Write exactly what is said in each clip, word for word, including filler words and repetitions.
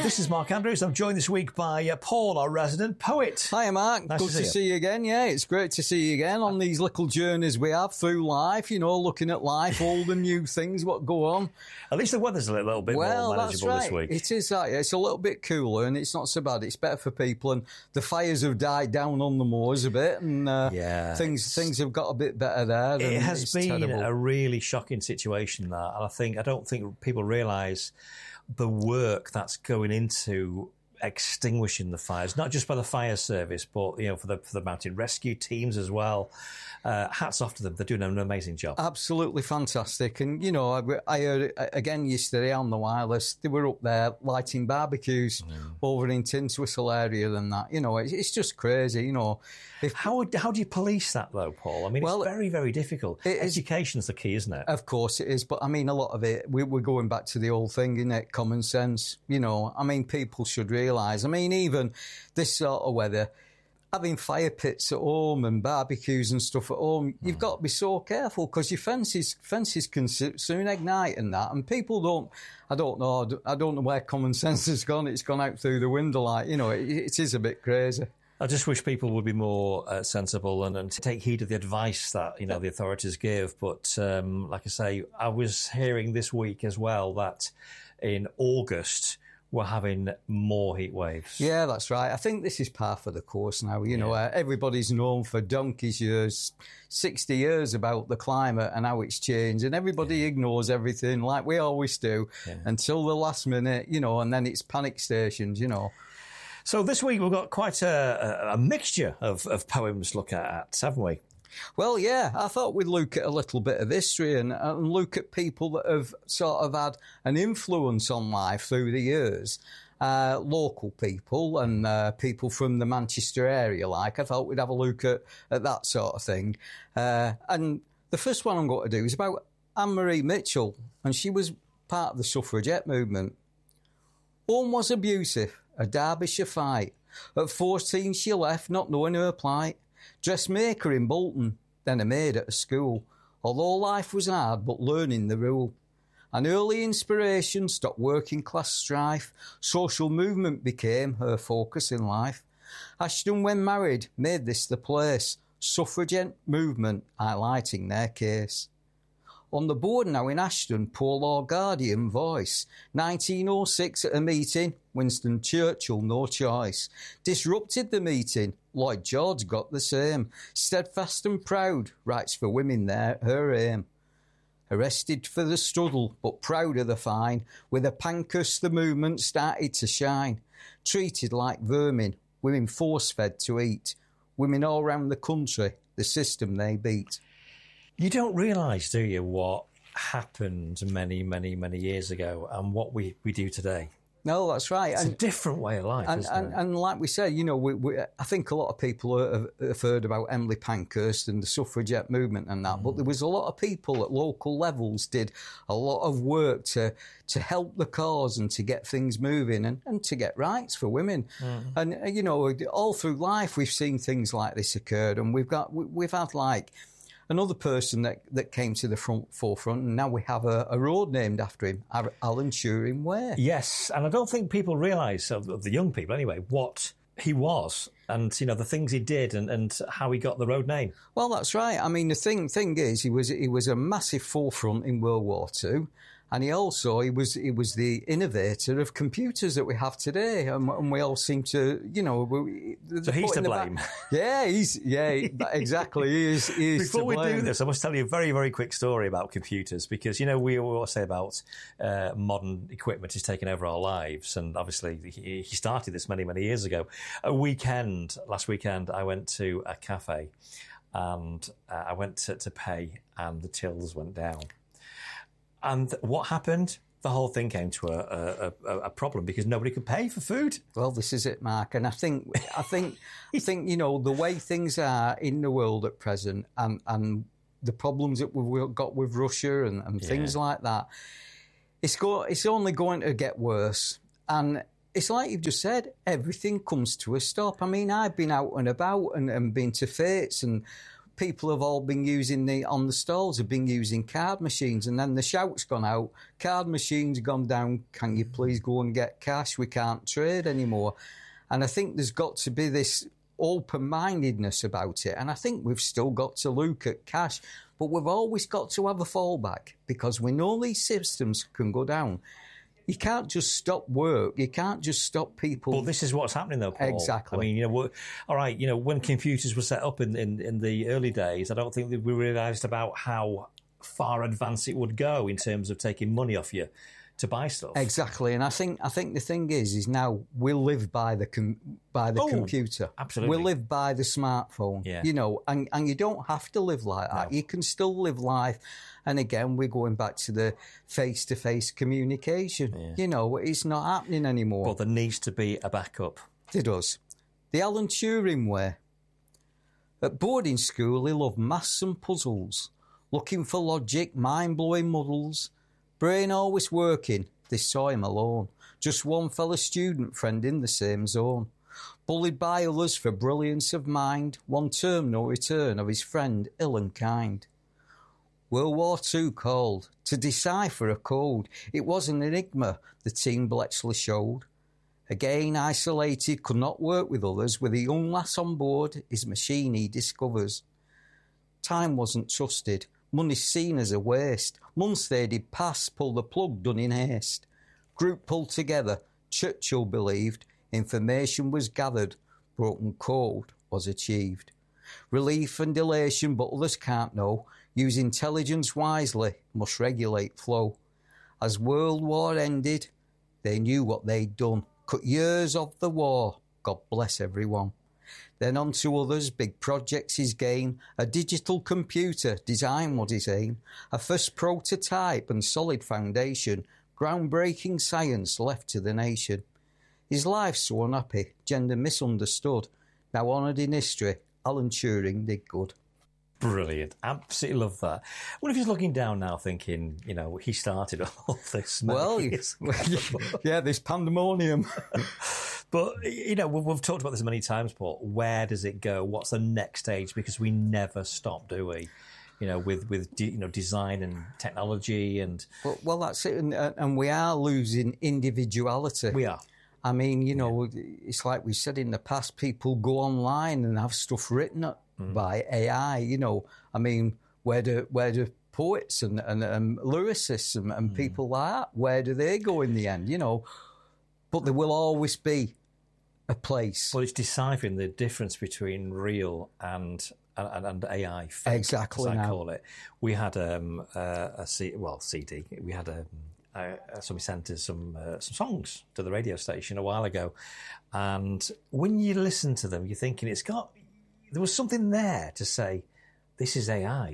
This is Mark Andrews. I'm joined this week by uh, Paul, our resident poet. Hi, Mark. Nice Good to to see see you again. Yeah, it's great to see you again on these little journeys we have through life, you know, looking at life, old and new things, what go on. At least the weather's a little, little bit well, more manageable that's this right. week. It is that. Yeah. It's a little bit cooler and it's not so bad. It's better for people, and the fires have died down on the moors a bit, and uh, yeah, things things have got a bit better there. It has been terrible. a really shocking situation, that, and I think I don't think people realise the work that's going into extinguishing the fires, not just by the fire service, but you know, for the for the mountain rescue teams as well. Uh, hats off to them; they're doing an amazing job. Absolutely fantastic. And you know, I, I heard it again yesterday on the wireless. They were up there lighting barbecues mm. over in Tinswhistle area and that. You know, it's, it's just crazy. You know, if how how do you police that though, Paul? I mean, well, it's very very difficult. Education's the key, isn't it? Of course it is, but I mean, a lot of it we, we're going back to the old thing, isn't it? Common sense. You know, I mean, people should realise. I mean, even this sort of weather, having fire pits at home and barbecues and stuff at home, you've mm. got to be so careful because your fences fences can soon ignite and that. And people don't, I don't know, I don't know where common sense has gone. It's gone out through the window, like, you know, it, it is a bit crazy. I just wish people would be more uh, sensible and, and take heed of the advice that, you know, the authorities give. But um, like I say, I was hearing this week as well that in August, we're having more heat waves. Yeah, that's right. I think this is par for the course now. You know, yeah. uh, everybody's known for donkey's years, sixty years about the climate and how it's changed, and everybody yeah. ignores everything like we always do yeah. until the last minute, you know, and then it's panic stations, you know. So this week we've got quite a, a, a mixture of, of poems to look at, haven't we? Well, yeah, I thought we'd look at a little bit of history and, and look at people that have sort of had an influence on life through the years. Uh, local people and uh, people from the Manchester area, like. I thought we'd have a look at, at that sort of thing. Uh, and the first one I'm going to do is about Anne-Marie Mitchell, and she was part of the suffragette movement. Home was abusive, a Derbyshire fight. At fourteen she left, not knowing her plight. Dressmaker in Bolton, then a maid at a school. Although life was hard, but learning the rule. An early inspiration stopped working class strife. Social movement became her focus in life. Ashton, when married, made this the place. Suffragette movement highlighting their case. On the board now in Ashton, poor Lord Guardian voice. nineteen oh six at a meeting, Winston Churchill, no choice. Disrupted the meeting, Lloyd George got the same. Steadfast and proud, rights for women there, her aim. Arrested for the struggle, but proud of the fine. With a Pankhurst the movement started to shine. Treated like vermin, women force-fed to eat. Women all round the country, the system they beat. You don't realise, do you, what happened many, many, many years ago and what we, we do today? No, that's right. It's and, a different way of life, and, isn't and, it? And like we said, you know, we, we, I think a lot of people have, have heard about Emily Pankhurst and the suffragette movement and that, mm. but there was a lot of people at local levels did a lot of work to to help the cause and to get things moving and, and to get rights for women. Mm. And, you know, all through life we've seen things like this occurred, and we've got, we've had like another person that, that came to the front forefront, and now we have a, a road named after him, Alan Turing Way. Yes, and I don't think people realise, of the young people anyway, what he was and, you know, the things he did and, and how he got the road name. Well, that's right. I mean, the thing thing is, he was he was a massive forefront in World War Two. And he also, he was he was the innovator of computers that we have today. And, and we all seem to, you know... We, so he's to blame. Back. Yeah, he's, yeah, exactly. He is, he is Before to we blame. do this, I must tell you a very, very quick story about computers, because, you know, we always say about uh, modern equipment is taking over our lives. And obviously, he, he started this many, many years ago. A weekend, last weekend, I went to a cafe and uh, I went to, to pay and the tills went down. And what happened? The whole thing came to a, a, a problem because nobody could pay for food. Well, this is it, Mark. And I think, I think, I think, you know, the way things are in the world at present and, and the problems that we've got with Russia and, and yeah. things like that, it's go, it's only going to get worse. And it's like you've just said, everything comes to a stop. I mean, I've been out and about and, and been to fetes and people have all been using the, on the stalls, have been using card machines, and then the shout's gone out, card machines gone down, can you please go and get cash? We can't trade anymore. And I think there's got to be this open-mindedness about it, and I think we've still got to look at cash, but we've always got to have a fallback, because we know these systems can go down. You can't just stop work. You can't just stop people. Well, this is what's happening, though, Paul. Exactly. I mean, you know, we're, all right, you know, when computers were set up in, in, in the early days, I don't think that we realised about how far advanced it would go in terms of taking money off you to buy stuff. Exactly, and I think I think the thing is, is now we live by the com- by the oh, computer. Absolutely, we live by the smartphone. Yeah. You know, and and you don't have to live like that. No. You can still live life. And again, we're going back to the face-to-face communication. Yeah. You know, it's not happening anymore. But there needs to be a backup. It does. The Alan Turing way. At boarding school, he loved maths and puzzles, looking for logic, mind-blowing muddles. Brain always working, they saw him alone. Just one fellow student friend in the same zone. Bullied by others for brilliance of mind, one term no return of his friend ill and kind. World War Two called to decipher a code. It was an enigma the team Bletchley showed. Again isolated, could not work with others. With a young lass on board, his machine he discovers. Time wasn't trusted, money seen as a waste. Months they did pass, pull the plug done in haste. Group pulled together, Churchill believed. Information was gathered, broken code was achieved. Relief and elation, but others can't know. Use intelligence wisely, must regulate flow. As World War ended, they knew what they'd done. Cut years of the war, God bless everyone. Then on to others, big projects his gain. A digital computer, design was his aim. A first prototype and solid foundation. Groundbreaking science left to the nation. His life so unhappy, gender misunderstood. Now honoured in history, Alan Turing did good. Brilliant. Absolutely love that. What if he's looking down now thinking, you know, he started all this? Well, yeah, this pandemonium. But, you know, we've, we've talked about this many times, Paul. Where does it go? What's the next stage? Because we never stop, do we? You know, with, with de- you know, design and technology and... Well, well that's it. And, and we are losing individuality. We are. I mean, you know, yeah. It's like we said in the past, people go online and have stuff written up mm. by A I, you know. I mean, where do where do poets and, and, and lyricists and, and mm. people like that, where do they go in the end, you know? But there will always be a place. Well, it's deciphering the difference between real and and, and A I. Fake, exactly, as I now. call it. We had um, uh, a C, well C D. We had a. Uh, somebody sent us some uh, some songs to the radio station a while ago, and when you listen to them, you're thinking it's got there was something there to say this is A I.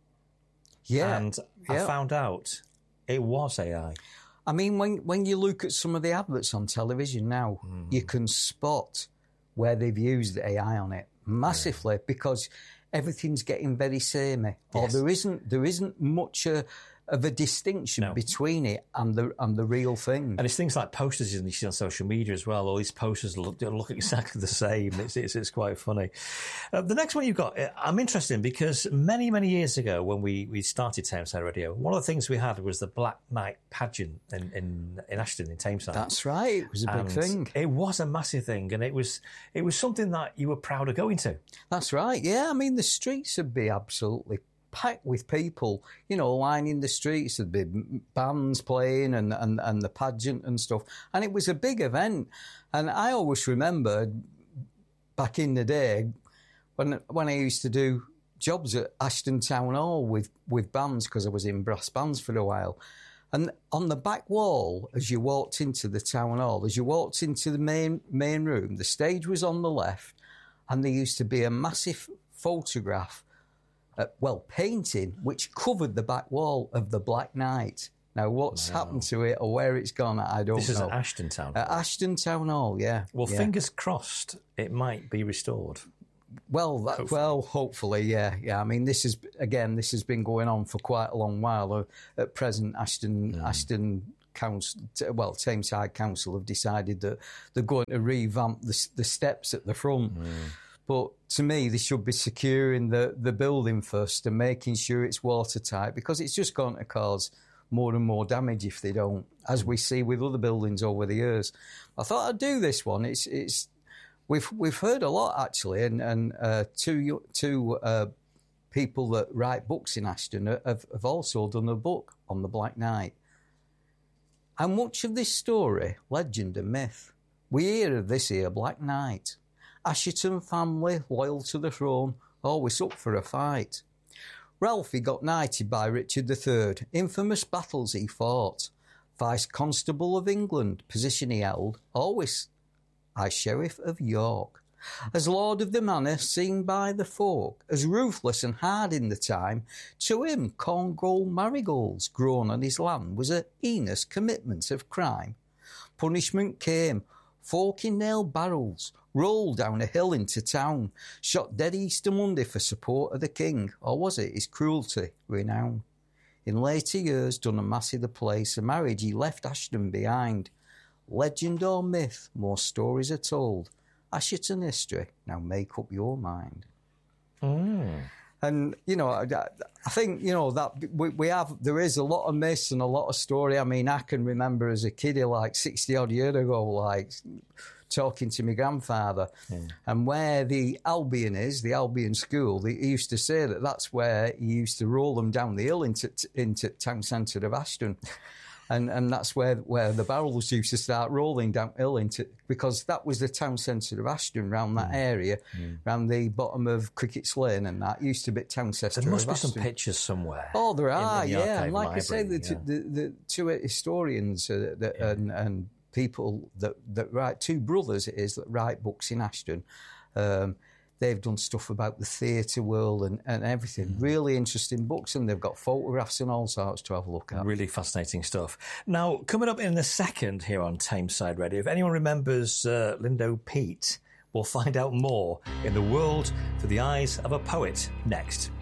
Yeah, and yeah. I found out it was A I. I mean, when when you look at some of the adverts on television now, mm. you can spot where they've used A I on it massively yeah. because everything's getting very samey, or yes. there isn't there isn't much. Uh, of a distinction no. between it and the and the real thing. And it's things like posters you see on social media as well. All these posters look, look exactly the same. It's, it's, it's quite funny. Uh, the next one you've got, I'm interested in because many, many years ago when we, we started Tameside Radio, one of the things we had was the Black Night pageant in, in, in Ashton, in Tameside. That's right. It was a big and thing. It was a massive thing, and it was it was something that you were proud of going to. That's right. Yeah, I mean, the streets would be absolutely packed with people, you know, lining the streets. There'd be bands playing and, and, and the pageant and stuff. And it was a big event. And I always remember back in the day when when I used to do jobs at Ashton Town Hall with, with bands, because I was in brass bands for a while. And on the back wall, as you walked into the town hall, as you walked into the main main room, the stage was on the left, and there used to be a massive photograph Uh, well, painting, which covered the back wall of the Black Knight. Now, what's wow. happened to it or where it's gone, I don't this know. This is at Ashton Town Hall? At Ashton Town Hall, yeah. Well, yeah. fingers crossed it might be restored. Well, that, hopefully. well, hopefully, yeah, yeah. I mean, this is, again, this has been going on for quite a long while. Uh, at present, Ashton, mm. Ashton Council, well, Tameside Council have decided that they're going to revamp the, the steps at the front. Mm. But to me, they should be securing the, the building first and making sure it's watertight, because it's just going to cause more and more damage if they don't, as we see with other buildings over the years. I thought I'd do this one. It's it's we've we've heard a lot actually, and and uh, two two uh, people that write books in Ashton have, have also done a book on the Black Knight. How much of this story, legend and myth, we hear of this here Black Knight? Assheton family, loyal to the throne, always up for a fight. Ralphie got knighted by Richard the Third, infamous battles he fought. Vice Constable of England, position he held, always High Sheriff of York. As Lord of the Manor, seen by the folk, as ruthless and hard in the time, to him corn gold marigolds grown on his land was a heinous commitment of crime. Punishment came, folk in nailed barrels, rolled down a hill into town, shot dead Easter Monday for support of the king, or was it his cruelty renowned? In later years done a mass of the place, a marriage he left Ashton behind. Legend or myth, more stories are told. Assheton history, now make up your mind. Mm. And, you know, I, I think, you know, that we, we have, there is a lot of myths and a lot of story. I mean, I can remember as a kid, like sixty odd years ago, like talking to my grandfather, mm. and where the Albion is, the Albion School, he used to say that that's where he used to roll them down the hill into into town centre of Ashton. And and that's where where the barrels used to start rolling downhill into, because that was the town centre of Ashton, round that mm. area, mm. round the bottom of Crickett's Lane, and that used to be town centre. There must of be Ashton. some pictures somewhere. Oh, there are, in, in the yeah. And like library, I say, the, yeah. the, the two historians uh, that, yeah. and and people that that write, two brothers it is that write books in Ashton. Um, They've done stuff about the theatre world and, and everything. Mm. Really interesting books, and they've got photographs and all sorts to have a look at. Really fascinating stuff. Now, coming up in a second here on Tameside Radio, if anyone remembers uh, Lindo Pete, we'll find out more in The World Through the Eyes of a Poet next.